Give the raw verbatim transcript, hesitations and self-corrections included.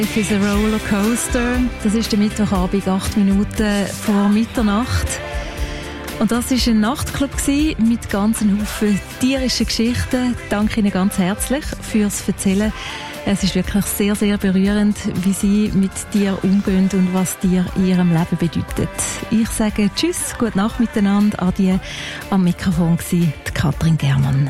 Es ist ein Rollercoaster. Das ist der Mittwochabend, acht Minuten vor Mitternacht. Und das war ein Nachtclub mit ganzen Haufen tierischen Geschichten. Danke Ihnen ganz herzlich fürs Erzählen. Es ist wirklich sehr, sehr berührend, wie Sie mit Tieren umgehen und was Tiere in Ihrem Leben bedeutet. Ich sage Tschüss, gute Nacht miteinander. Adieu. Am Mikrofon war Katrin Germann.